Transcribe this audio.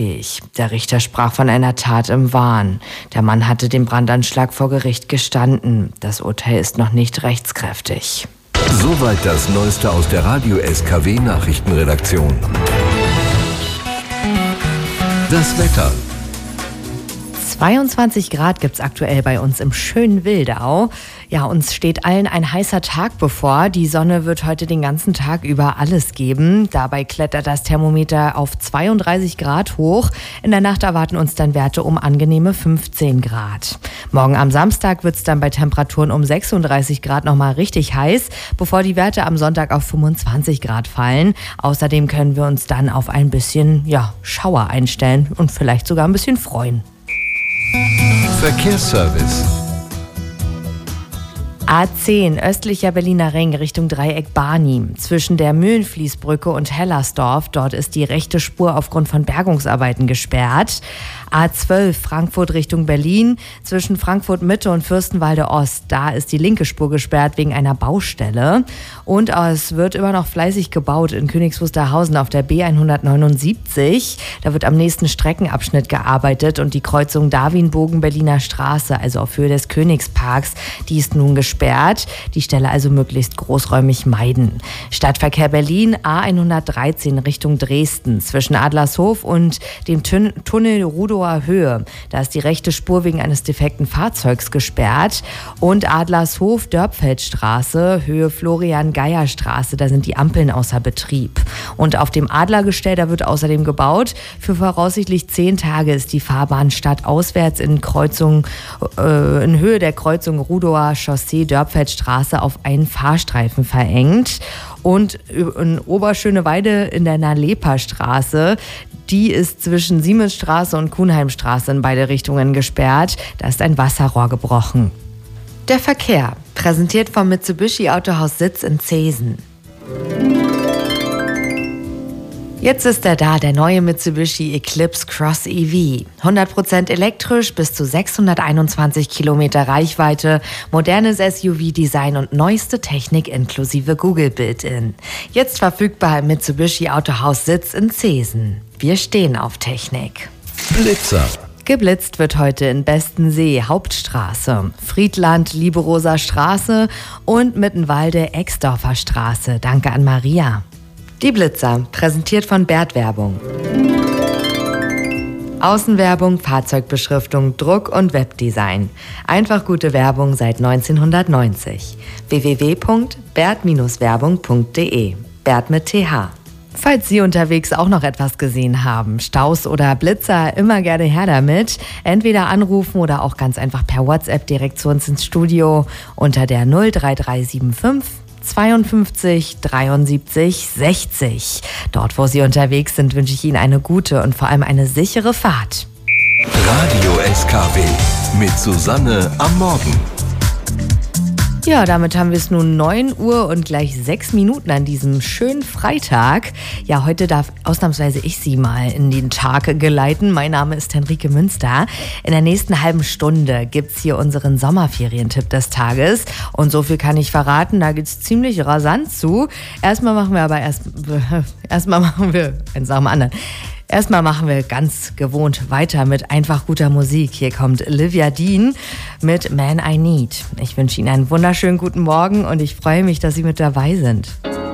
Der Richter sprach von einer Tat im Wahn. Der Mann hatte den Brandanschlag vor Gericht gestanden. Das Urteil ist noch nicht rechtskräftig. Soweit das Neueste aus der Radio SKW Nachrichtenredaktion. Das Wetter. 22 Grad gibt's aktuell bei uns im schönen Wildau. Ja, uns steht allen ein heißer Tag bevor. Die Sonne wird heute den ganzen Tag über alles geben. Dabei klettert das Thermometer auf 32 Grad hoch. In der Nacht erwarten uns dann Werte um angenehme 15 Grad. Morgen am Samstag wird's dann bei Temperaturen um 36 Grad nochmal richtig heiß, bevor die Werte am Sonntag auf 25 Grad fallen. Außerdem können wir uns dann auf ein bisschen, Schauer einstellen und vielleicht sogar ein bisschen freuen. Verkehrsservice. A10, östlicher Berliner Ring Richtung Dreieck Barnim. Zwischen der Mühlenfließbrücke und Hellersdorf, dort ist die rechte Spur aufgrund von Bergungsarbeiten gesperrt. A12, Frankfurt Richtung Berlin. Zwischen Frankfurt Mitte und Fürstenwalde Ost, da ist die linke Spur gesperrt wegen einer Baustelle. Und es wird immer noch fleißig gebaut in Königs Wusterhausen auf der B179. Da wird am nächsten Streckenabschnitt gearbeitet und die Kreuzung Darwinbogen-Berliner Straße, also auf Höhe des Königsparks, die ist nun gesperrt. Die Stelle also möglichst großräumig meiden. Stadtverkehr Berlin, A113 Richtung Dresden. Zwischen Adlershof und dem Tunnel Rudower Höhe. Da ist die rechte Spur wegen eines defekten Fahrzeugs gesperrt. Und Adlershof-Dörpfeldstraße, Höhe Florian-Geier-Straße, da sind die Ampeln außer Betrieb. Und auf dem Adlergestell, da wird außerdem gebaut. Für voraussichtlich 10 Tage ist die Fahrbahn stadtauswärts in Höhe der Kreuzung Rudower Chaussee-Dörpfeldstraße auf einen Fahrstreifen verengt. Und in Oberschöneweide in der Nalepa-Straße, die ist zwischen Siemensstraße und Kuhnheimstraße in beide Richtungen gesperrt. Da ist ein Wasserrohr gebrochen. Der Verkehr, präsentiert vom Mitsubishi Autohaus Sitz in Zeesen. Jetzt ist er da, der neue Mitsubishi Eclipse Cross EV. 100% elektrisch, bis zu 621 Kilometer Reichweite, modernes SUV-Design und neueste Technik inklusive Google Built-In. Jetzt verfügbar im Mitsubishi Autohaus Sitz in Zeesen. Wir stehen auf Technik. Blitzer. Geblitzt wird heute in Bestensee, Hauptstraße, Friedland, Liberoser Straße und Mittenwalde, Exdorfer Straße. Danke an Maria. Die Blitzer, präsentiert von Bert Werbung. Außenwerbung, Fahrzeugbeschriftung, Druck und Webdesign. Einfach gute Werbung seit 1990. www.bert-werbung.de. Bert mit TH. Falls Sie unterwegs auch noch etwas gesehen haben, Staus oder Blitzer, immer gerne her damit. Entweder anrufen oder auch ganz einfach per WhatsApp direkt zu uns ins Studio unter der 03375 52 73 60. Dort, wo Sie unterwegs sind, wünsche ich Ihnen eine gute und vor allem eine sichere Fahrt. Radio SKW mit Susanne am Morgen. Ja, damit haben wir es nun 9 Uhr und gleich 6 Minuten an diesem schönen Freitag. Ja, heute darf ausnahmsweise ich Sie mal in den Tag geleiten. Mein Name ist Henrike Münster. In der nächsten halben Stunde gibt's hier unseren Sommerferientipp des Tages. Und so viel kann ich verraten, da geht's ziemlich rasant zu. Erstmal machen wir eins nach dem anderen. Erstmal machen wir ganz gewohnt weiter mit einfach guter Musik. Hier kommt Olivia Dean mit Man I Need. Ich wünsche Ihnen einen wunderschönen guten Morgen und ich freue mich, dass Sie mit dabei sind.